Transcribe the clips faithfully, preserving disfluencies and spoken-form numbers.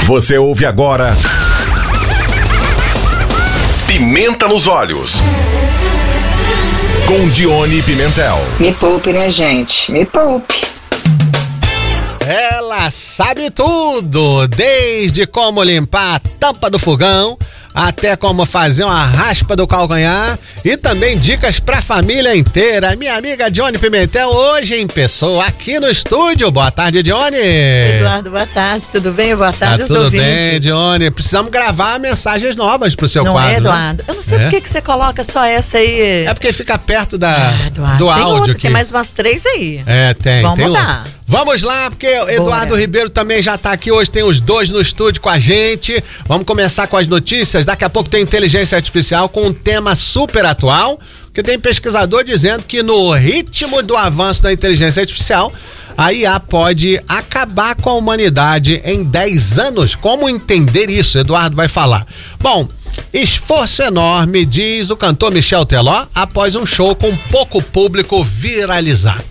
Você ouve agora Pimenta nos Olhos, com Dione Pimentel. Me poupe, né, gente? Me poupe. Ela sabe tudo, desde como limpar a tampa do fogão, até como fazer uma raspa do calcanhar e também dicas pra família inteira. Minha amiga Dione Pimentel, hoje em pessoa, aqui no estúdio. Boa tarde, Dione. Eduardo, boa tarde, tudo bem? Boa tarde tá aos tudo ouvintes. bem, Dione. Precisamos gravar mensagens novas pro seu não quadro. Não é, Eduardo? Né? Eu não sei é? por que que você coloca só essa aí. É porque fica perto da, ah, Eduardo, do tem áudio. Outra, que... Tem mais umas três aí. É, tem. Vamos tem mudar. Outro. Vamos lá, porque o Eduardo Bora. Ribeiro também já tá aqui hoje, tem os dois no estúdio com a gente. Vamos começar com as notícias. Daqui a pouco tem inteligência artificial com um tema super atual, porque tem pesquisador dizendo que no ritmo do avanço da inteligência artificial, a I A pode acabar com a humanidade em dez anos. Como entender isso? Eduardo vai falar. Bom, esforço enorme, diz o cantor Michel Teló, após um show com pouco público viralizar.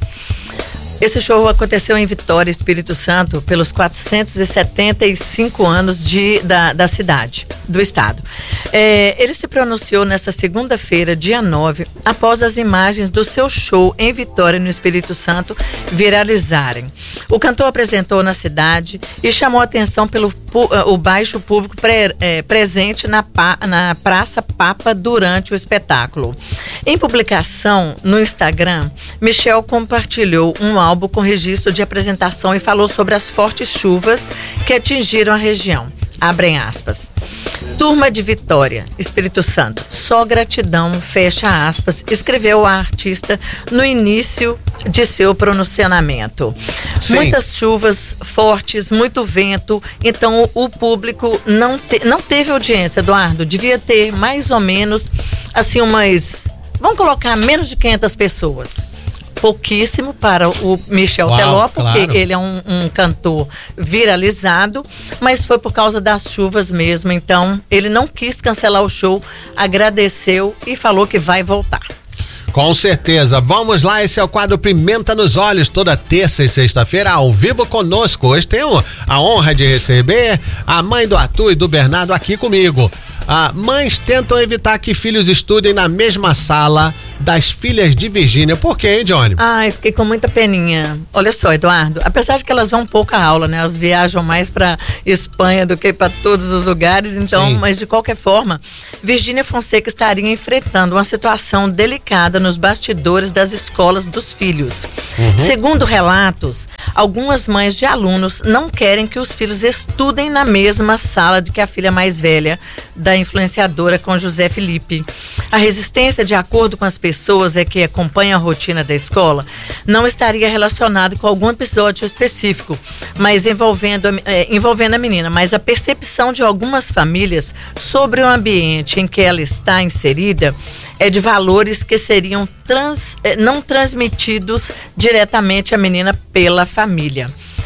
Esse show aconteceu em Vitória, Espírito Santo, pelos quatrocentos e setenta e cinco anos de, da, da cidade, do estado. É, ele se pronunciou nessa segunda-feira, dia nove, após as imagens do seu show em Vitória, no Espírito Santo, viralizarem. O cantor apresentou na cidade e chamou a atenção pelo o baixo público pre, é, presente na, na Praça Papa durante o espetáculo. Em publicação no Instagram, Michel compartilhou um álbum com registro de apresentação e falou sobre as fortes chuvas que atingiram a região. Abrem aspas. Turma de Vitória, Espírito Santo, só gratidão, fecha aspas, escreveu a artista no início de seu pronunciamento. Sim. Muitas chuvas fortes, muito vento, então o público não, te, não teve audiência, Eduardo, devia ter mais ou menos, assim, umas, vamos colocar menos de quinhentas pessoas. Pouquíssimo para o Michel Uau, Teló, porque claro. ele é um, um cantor viralizado, mas foi por causa das chuvas mesmo, então ele não quis cancelar o show, agradeceu e falou que vai voltar. Com certeza. Vamos lá, esse é o quadro Pimenta nos Olhos, toda terça e sexta-feira, ao vivo conosco. Hoje tenho a honra de receber a mãe do Arthur e do Bernardo aqui comigo. Ah, mães tentam evitar que filhos estudem na mesma sala das filhas de Virgínia. Por quê, hein, Dione? Ai, fiquei com muita peninha. Olha só, Eduardo, apesar de que elas vão pouco à aula, né? Elas viajam mais pra Espanha do que para todos os lugares, então, Sim. mas de qualquer forma, Virgínia Fonseca estaria enfrentando uma situação delicada nos bastidores das escolas dos filhos. Uhum. Segundo relatos, algumas mães de alunos não querem que os filhos estudem na mesma sala de que a filha mais velha da influenciadora com José Felipe. A resistência, de acordo com as pessoas é que acompanham a rotina da escola, não estaria relacionado com algum episódio específico, mas envolvendo, é, envolvendo a menina, mas a percepção de algumas famílias sobre o ambiente em que ela está inserida é de valores que seriam trans, é, não transmitidos diretamente à menina pela família.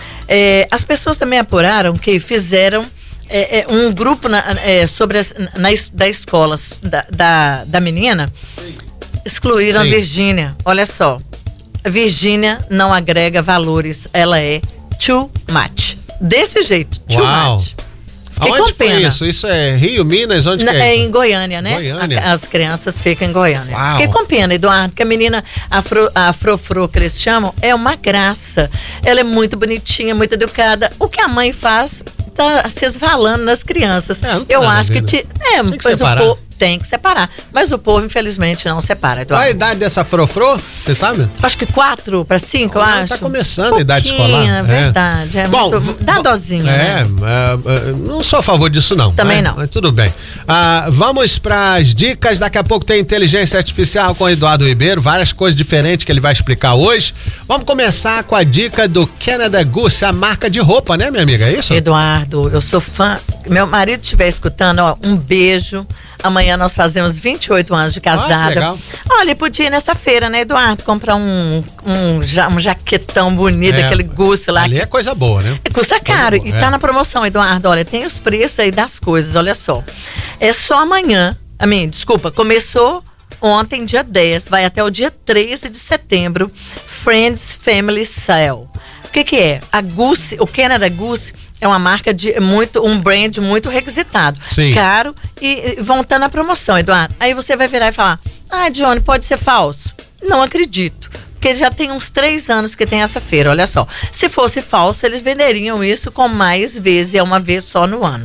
É, as pessoas também apuraram que fizeram É, é, um grupo na, é, sobre as, na, da escola da, da, da menina, excluíram Sim. a Virgínia. Olha só, a Virgínia não agrega valores, ela é too much. Desse jeito, too Uau. much. Fiquei Aonde foi pena. isso? Isso é Rio, Minas? Onde Na, que é? É em Goiânia, né? Goiânia. A, as crianças ficam em Goiânia. Uau. Fiquei com pena, Eduardo, que a menina, a, fro, a Frofro, que eles chamam, é uma graça. Ela é muito bonitinha, muito educada. O que a mãe faz tá se esvalando nas crianças. É, não tem Eu nada acho a ver, que... né? Te, é, Tem que pois separar. o povo tem que separar. Mas o povo, infelizmente, não separa, Eduardo. Qual a idade dessa Frofro? Você sabe? Acho que quatro para cinco, eu acho. Tá começando a idade Pouquinho, escolar. É verdade. É Bom, muito... Dá v- dozinho, É, né? é, é, não sou a favor disso não. Também né? não. Mas tudo bem. Ah, vamos para as dicas. Daqui a pouco tem inteligência artificial com o Eduardo Ribeiro. Várias coisas diferentes que ele vai explicar hoje. Vamos começar com a dica do Canada Goose, a marca de roupa, né, minha amiga? É isso? Eduardo, eu sou fã. Meu marido estiver escutando, ó, um beijo. Amanhã nós fazemos vinte e oito anos de casada. Ah, legal. Olha, podia ir nessa feira, né, Eduardo? Comprar um, um, ja, um jaquetão bonito, É, aquele Gucci lá. Ali é coisa boa, né? Custa caro. boa, E é. tá na promoção, Eduardo. Olha, tem os preços aí das coisas, olha só. É só amanhã. A mim, desculpa, começou ontem, dia dez, vai até o dia treze de setembro. Friends Family Sale. que que é? A Goose, o Canada Goose é uma marca de muito, um brand muito requisitado. Sim. Caro e vão estar na promoção, Eduardo. Aí você vai virar e falar, ah, Johnny, pode ser falso? Não acredito. Porque já tem uns três anos que tem essa feira, olha só. Se fosse falso, eles venderiam isso com mais vezes, é uma vez só no ano.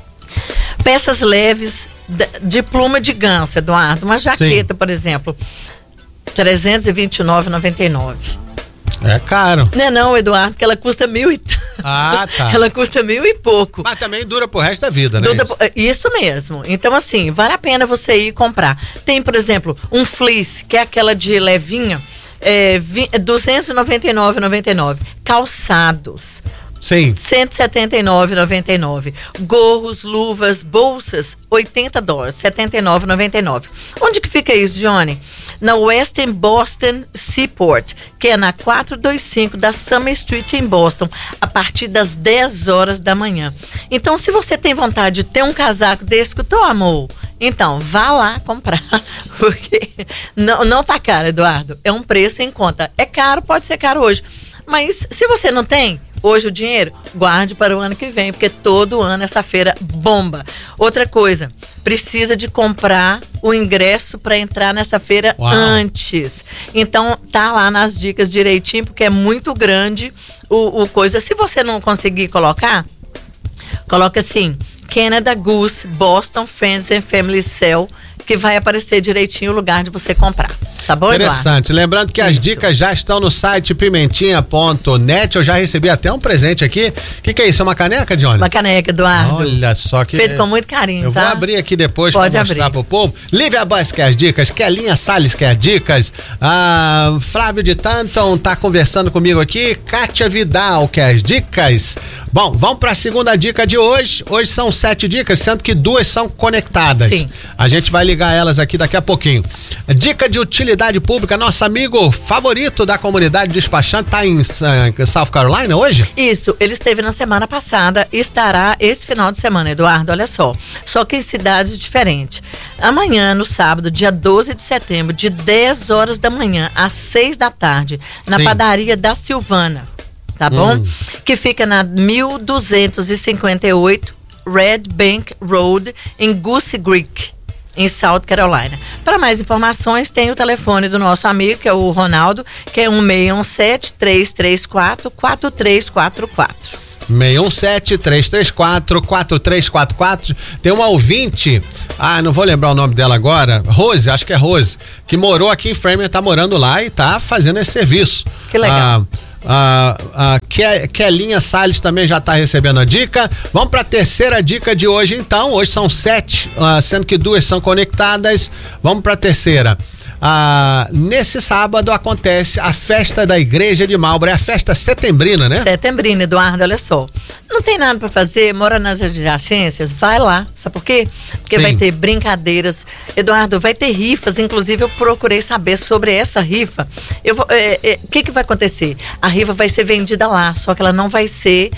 Peças leves de pluma de ganso, Eduardo. Uma jaqueta, Sim. por exemplo, trezentos e vinte e nove reais e noventa e nove centavos. É caro. Não é não, Eduardo, porque ela custa mil e... Ah, tá. Ela custa mil e pouco. Mas também dura pro resto da vida, né? Dura, isso mesmo. Então, assim, vale a pena você ir comprar. Tem, por exemplo, um fleece, que é aquela de levinha, é, duzentos e noventa e nove reais e noventa e nove centavos. Calçados. Sim. cento e setenta e nove reais e noventa e nove centavos. Gorros, luvas, bolsas, oitenta dólares, setenta e nove reais e noventa e nove centavos. Onde que fica isso, Johnny? Na Western Boston Seaport, que é na quatrocentos e vinte e cinco da Summer Street em Boston, a partir das dez horas da manhã. Então, se você tem vontade de ter um casaco desse que tu amor, então vá lá comprar, porque não, não tá caro, Eduardo. É um preço em conta. É caro, pode ser caro hoje, mas se você não tem hoje o dinheiro, guarde para o ano que vem, porque todo ano essa feira bomba. Outra coisa, precisa de comprar o ingresso para entrar nessa feira Uau. antes. Então, tá lá nas dicas direitinho, porque é muito grande o, o coisa. Se você não conseguir colocar, coloca assim, Canada Goose, Boston Friends and Family Sale, que vai aparecer direitinho o lugar de você comprar. Tá bom, Interessante. Eduardo? Lembrando que Isso. as dicas já estão no site pimentinha ponto net. Eu já recebi até um presente aqui. O que, que é isso? É uma caneca, Johnny? Uma caneca, Eduardo. Olha só que... Feito com muito carinho, Eu tá? vou abrir aqui depois Pode para mostrar abrir. pro povo. Lívia Bus quer as dicas. Kelinha Salles quer dicas. Ah, Flávio de Tanton tá conversando comigo aqui. Kátia Vidal quer as dicas. Bom, vamos para a segunda dica de hoje. Hoje são sete dicas, sendo que duas são conectadas. Sim. A gente vai ligar elas aqui daqui a pouquinho. Dica de utilidade pública. Nosso amigo favorito da comunidade despachante está em uh, South Carolina hoje? Isso, ele esteve na semana passada e estará esse final de semana, Eduardo, olha só. Só que em cidades diferentes. Amanhã, no sábado, dia doze de setembro, de dez horas da manhã às seis da tarde, na Sim. padaria da Silvana. Tá bom? Hum. Que fica na mil duzentos e cinquenta e oito Red Bank Road, em Goose Creek, em South Carolina. Para mais informações, tem o telefone do nosso amigo, que é o Ronaldo, que é um seis um sete, três três quatro, quatro três quatro quatro. seis um sete, três três quatro, quatro três quatro quatro. Tem uma ouvinte, ah, não vou lembrar o nome dela agora, Rose, acho que é Rose, que morou aqui em Framingham, tá morando lá e tá fazendo esse serviço. Que legal. Ah, A, a Ke, Kelinha Salles também já está recebendo a dica. Vamos para a terceira dica de hoje, então. Hoje são sete, uh, sendo que duas são conectadas. Vamos para a terceira. Ah, nesse sábado acontece a festa da Igreja de Marlboro, é a festa setembrina, né? Setembrina, Eduardo, olha só. Não tem nada para fazer, mora nas adjacências, vai lá. Sabe por quê? Porque Sim. vai ter brincadeiras. Eduardo, vai ter rifas, inclusive eu procurei saber sobre essa rifa. Eu vou, é, é, que que vai acontecer? A rifa vai ser vendida lá, só que ela não vai ser...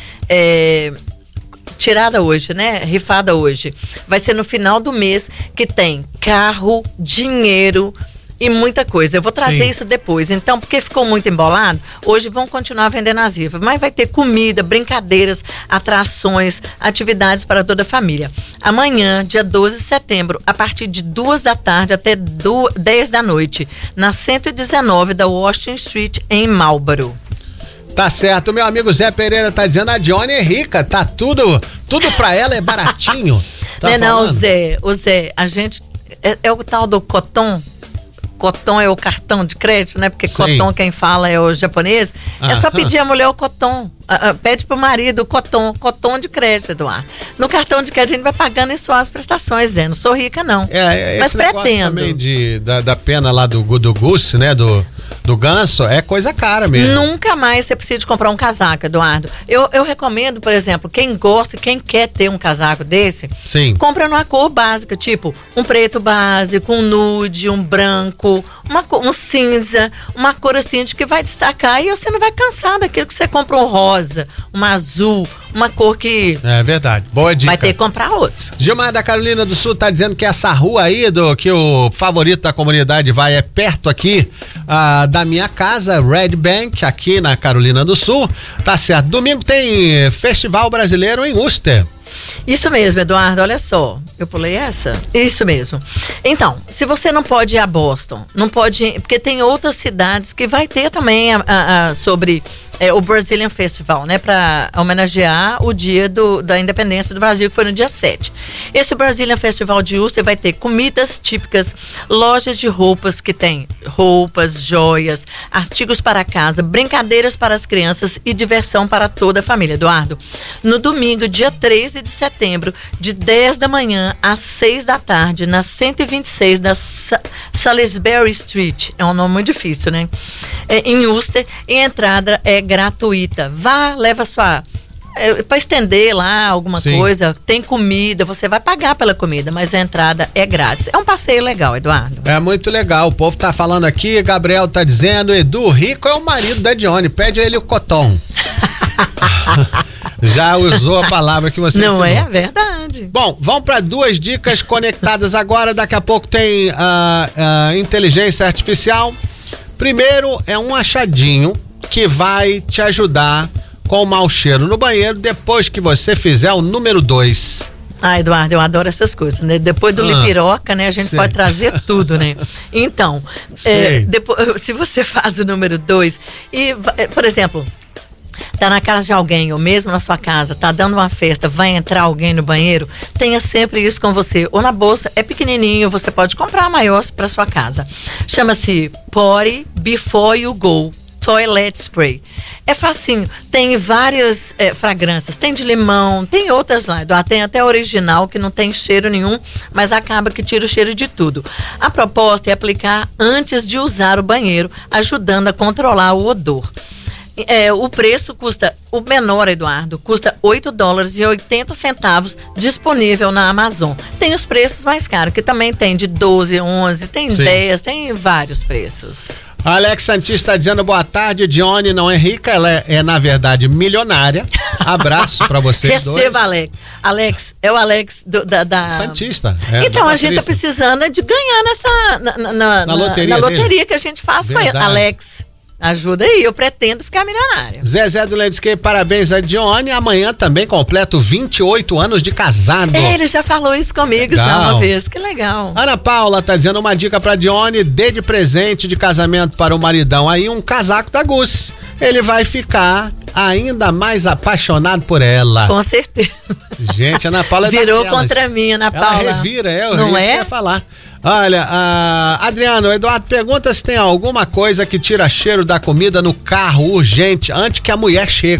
É, tirada hoje, né? Rifada hoje. Vai ser no final do mês, que tem carro, dinheiro e muita coisa. Eu vou trazer Sim. isso depois. Então, porque ficou muito embolado, hoje vão continuar vendendo as rifas. Mas vai ter comida, brincadeiras, atrações, atividades para toda a família. Amanhã, dia doze de setembro, a partir de duas da tarde até dez da noite, na cento e dezenove da Washington Street, em Marlboro. Tá certo, meu amigo Zé Pereira tá dizendo, a Johnny é rica, tá tudo, tudo pra ela é baratinho. Tá não é não, falando? Zé, o Zé, a gente, é, é o tal do Coton, Coton é o cartão de crédito, né? Porque Sim. Coton, quem fala é o japonês. Ah. É só pedir a mulher o Coton. Uh, uh, pede pro marido o Coton, Coton de crédito, Eduardo. No cartão de crédito a gente vai pagando em suas prestações, Zé. Não sou rica, não. É, mas esse negócio pretendo. também de, da, da pena lá do, do Goose, né? Do, do ganso, é coisa cara mesmo. Nunca mais você precisa de comprar um casaco, Eduardo. Eu, eu recomendo, por exemplo, quem gosta, quem quer ter um casaco desse, Sim. compra numa cor básica, tipo um preto básico, um nude, um branco, uma, um cinza, uma cor assim de que vai destacar e você não vai cansar daquilo que você compra um rosa, uma azul, uma cor que... É verdade, boa dica. Vai ter que comprar outro. Gilmar da Carolina do Sul tá dizendo que essa rua aí, do que o favorito da comunidade vai, é perto aqui ah, da minha casa, Red Bank, aqui na Carolina do Sul. Tá certo, domingo tem Festival Brasileiro em Worcester. Isso mesmo, Eduardo, olha só, eu pulei essa? Isso mesmo. Então, se você não pode ir a Boston, não pode ir, porque tem outras cidades que vai ter também a, a, a, sobre é, o Brazilian Festival, né, para homenagear o dia do, da independência do Brasil, que foi no dia sete. Esse Brazilian Festival de Worcester vai ter comidas típicas, lojas de roupas que tem roupas, joias, artigos para casa, brincadeiras para as crianças e diversão para toda a família, Eduardo. No domingo, dia treze de setembro, de dez da manhã às seis da tarde, na cento e vinte e seis da Sa- Salisbury Street. É um nome muito difícil, né? É, em Worcester, e a entrada é gratuita. Vá, leva sua... É, para estender lá alguma Sim. coisa, tem comida, você vai pagar pela comida, mas a entrada é grátis. É um passeio legal, Eduardo. É muito legal, o povo tá falando aqui, Gabriel tá dizendo, Edu, Rico é o marido da Dione, pede a ele o coton. Já usou a palavra que você Não ensinou. é verdade. Bom, vamos para duas dicas conectadas agora. Daqui a pouco tem a uh, uh, inteligência artificial. Primeiro é um achadinho que vai te ajudar com o mau cheiro no banheiro depois que você fizer o número dois. Ah, Eduardo, eu adoro essas coisas, né? Depois do Ah, lipiroca, né? A gente sei. pode trazer tudo, né? Então, é, depois, se você faz o número dois e, por exemplo, tá na casa de alguém ou mesmo na sua casa, tá dando uma festa, vai entrar alguém no banheiro, tenha sempre isso com você. Ou na bolsa, é pequenininho, você pode comprar maior para sua casa. Chama-se Potty Before You Go. Toilet Spray. É facinho. Tem várias é, fragrâncias. Tem de limão, tem outras lá. Tem até original que não tem cheiro nenhum, mas acaba que tira o cheiro de tudo. A proposta é aplicar antes de usar o banheiro, ajudando a controlar o odor. É, o preço custa, o menor, Eduardo, custa oito dólares e oitenta centavos, disponível na Amazon. Tem os preços mais caros, que também tem de doze, onze, tem Sim. dez, tem vários preços. Alex Santis está dizendo boa tarde, Dione não é rica, ela é, é na verdade milionária. Abraço para vocês dois. Receba, Alex. Alex, é o Alex do, da, da... Santista. É, então, da a gente tá Patrícia. precisando de ganhar nessa... Na, na, na, Na loteria na dele. loteria que a gente faz com ele. Verdade. Alex, ajuda aí, eu pretendo ficar milionário. Zezé do Landscape, parabéns a Dione. Amanhã também completo vinte e oito anos de casado. É, ele já falou isso comigo já Legal. uma vez, que legal. Ana Paula tá dizendo uma dica pra Dione: dê de presente de casamento para o maridão aí um casaco da Gucci. Ele vai ficar ainda mais apaixonado por ela. Com certeza. Gente, Ana Paula é Virou daquelas. contra mim, Ana Ela Paula. revira, é, eu Não isso é? que eu ia falar. Olha, ah, Adriano, o Eduardo pergunta se tem alguma coisa que tira cheiro da comida no carro urgente antes que a mulher chegue.